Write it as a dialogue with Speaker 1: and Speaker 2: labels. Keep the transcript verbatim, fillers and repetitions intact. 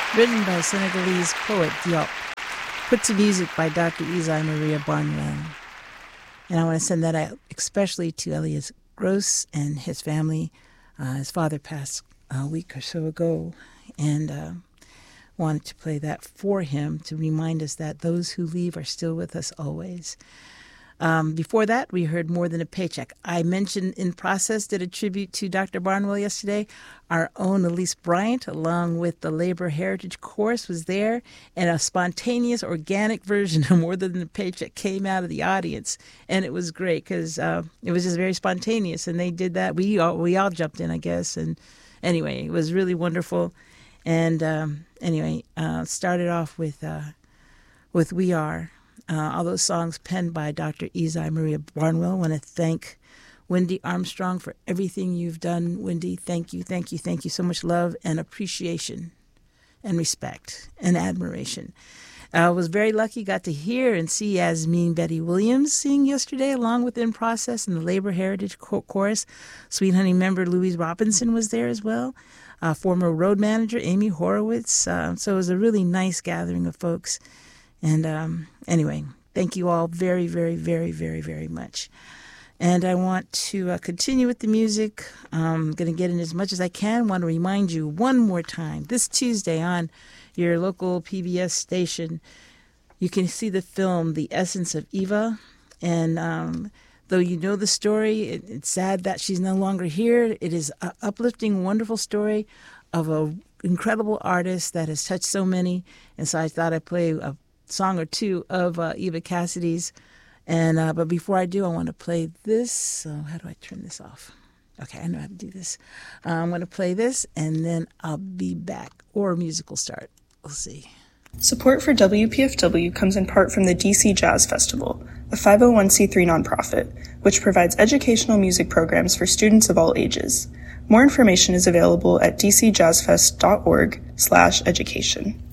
Speaker 1: written by Senegalese poet Diop, put to music by Doctor Isai Maria Barnwell. And I want to send that out especially to Elias Gross and his family. Uh, his father passed a week or so ago, and uh, wanted to play that for him to remind us that those who leave are still with us always. Um, before that, we heard More Than a Paycheck. I mentioned In Process did a tribute to Doctor Barnwell yesterday. Our own Elise Bryant, along with the Labor Heritage Chorus, was there, and a spontaneous, organic version of More Than a Paycheck came out of the audience, and it was great because uh, it was just very spontaneous, and they did that. We all, we all jumped in, I guess, and anyway, it was really wonderful. And um, anyway, uh, started off with uh, with We Are. Uh, all those songs penned by Doctor Isai Maria Barnwell. I want to thank Wendy Armstrong for everything you've done, Wendy. Thank you, thank you, thank you. So much love and appreciation and respect and admiration. I uh, was very lucky, got to hear and see Yasmin Betty Williams sing yesterday along with In Process and the Labor Heritage Chorus. Sweet Honey member Louise Robinson was there as well. Uh, former road manager Amy Horowitz. Uh, so it was a really nice gathering of folks. And um, anyway, thank you all very, very, very, very, very much. And I want to uh, continue with the music. I'm going to get in as much as I can. I want to remind you one more time, this Tuesday on your local P B S station, you can see the film The Essence of Eva. And um, though you know the story, it, it's sad that she's no longer here. It is an uplifting, wonderful story of an incredible artist that has touched so many. And so I thought I'd play a song or two of uh, Eva Cassidy's. And uh, but before I do, I want to play this. So how do I turn this off? Okay, I know how to do this. Uh, I'm going to play this, and then I'll be back. Or a musical start. We'll see.
Speaker 2: Support for W P F W comes in part from the D C Jazz Festival, a five oh one c three nonprofit, which provides educational music programs for students of all ages. More information is available at d c jazz fest dot org slash education.